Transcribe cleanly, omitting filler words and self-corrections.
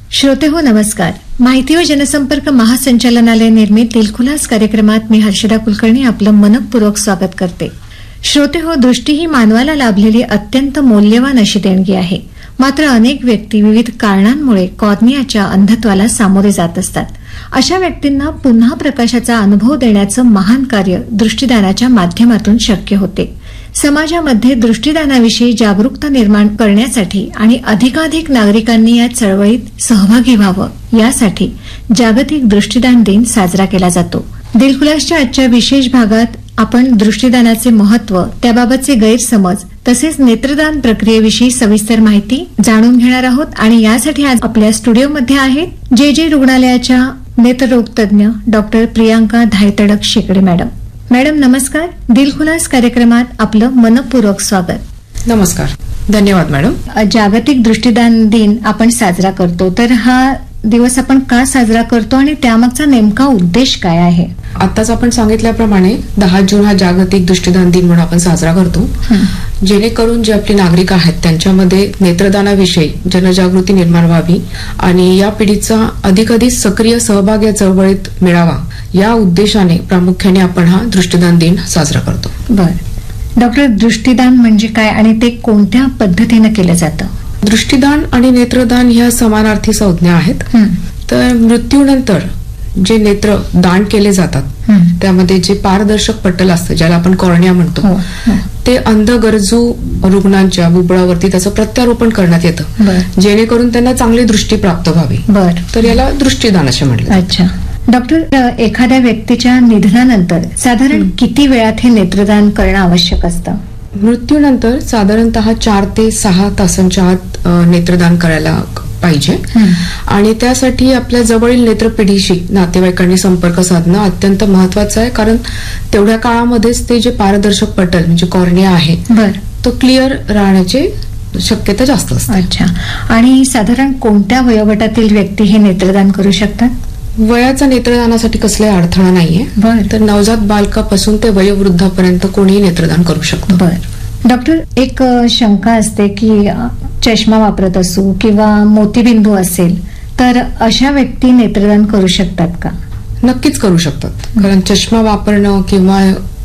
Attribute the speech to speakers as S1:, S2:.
S1: श्रोते हो नमस्कार. माहिती व जनसंपर्क महासंचालनालय निर्मित दिलखुलास कार्यक्रमात मी हर्षदा कुलकर्णी आपलं मनपूर्वक स्वागत करते. श्रोते हो, दृष्टी ही मानवाला लाभलेली अत्यंत मौल्यवान अशी देणगी आहे. मात्र अनेक व्यक्ती विविध कारणांमुळे कॉर्नियाच्या अंधत्वाला सामोरे जात असतात. अशा व्यक्तींना पुन्हा प्रकाशाचा अनुभव देण्याचं महान कार्य दृष्टीदानाच्या माध्यमातून शक्य होते. समाजामध्ये दृष्टीदानाविषयी जागरूकता निर्माण करण्यासाठी आणि अधिकाधिक नागरिकांनी या चळवळीत सहभागी व्हावं यासाठी जागतिक दृष्टीदान दिन साजरा केला जातो. दिलखुलासच्या आजच्या विशेष भागात आपण दृष्टीदानाचे महत्त्व, त्याबाबतचे गैरसमज तसेच नेत्रदान प्रक्रियेविषयी सविस्तर माहिती जाणून घेणार आहोत. आणि यासाठी आज आपल्या स्टुडिओमध्ये आहेत जे रुग्णालयाच्या नेत्ररोग तज्ञ डॉक्टर प्रियांका धायतडक शेकडे मॅडम. मॅडम नमस्कार. दिलखुलास कार्यक्रमात आपलं मनपूर्वक स्वागत.
S2: नमस्कार. धन्यवाद मॅडम.
S1: जागतिक दृष्टीदान दिन आपण साजरा करतो, तर हा दिवस आपण का साजरा करतो आणि त्यामागचा नेमका उद्देश काय आहे?
S2: आताच आपण सांगितल्याप्रमाणे 10 जून हा जागतिक दृष्टीदान दिन म्हणून आपण साजरा करतो, जेणेकरून जे आपले नागरिक आहेत त्यांच्यामध्ये नेत्रदानाविषयी जनजागृती निर्माण व्हावी आणि या पिढीचा अधिकाधिक सक्रिय सहभाग या चळवळीत मिळावा या उद्देशाने प्रामुख्याने आपण हा दृष्टीदान दिन साजरा करतो.
S1: बरं डॉक्टर, दृष्टीदान म्हणजे काय आणि ते कोणत्या पद्धतीने केलं जातं?
S2: दृष्टीदान आणि नेत्रदान ह्या समानार्थी संज्ञा आहेत. तर मृत्यूनंतर जे नेत्र दान केले जातात त्यामध्ये जे पारदर्शक पटल असतं, ज्याला आपण कॉर्निया म्हणतो, ते अंध गरजू रुग्णांच्या बुबुळावरती त्याचं प्रत्यारोपण करण्यात येतं, जेणेकरून त्यांना चांगली दृष्टी प्राप्त व्हावी. तर याला दृष्टीदान असे म्हणलं.
S1: अच्छा डॉक्टर, एखाद्या व्यक्तीच्या निधनानंतर साधारण किती वेळात हे नेत्रदान करणं आवश्यक असतं?
S2: मृत्यूनंतर साधारणतः 4 ते 6 तासांच्या आत नेत्रदान करायला पाहिजे आणि त्यासाठी आपल्या जवळील नेत्रपिढीशी नातेवाईकांनी संपर्क साधणं अत्यंत महत्वाचं आहे, कारण तेवढ्या काळामध्येच ते जे पारदर्शक पटल म्हणजे कॉर्निया आहे तो क्लिअर राहण्याची शक्यता जास्त असते.
S1: अच्छा, आणि साधारण कोणत्या वयोगटातील व्यक्ती हे नेत्रदान करू शकतात?
S2: वयाचा नेत्रदानासाठी कसलाही अडथळा नाहीये. तर नवजात बालकापासून ते वयोवृद्धापर्यंत कोणीही नेत्रदान करू शकतं.
S1: बरं डॉक्टर, एक शंका असते की चष्मा वापरत असू किंवा मोतीबिंदू असेल तर अशा व्यक्ती नेत्रदान करू शकतात का?
S2: नक्कीच करू शकतात, कारण चष्मा वापरणं किंवा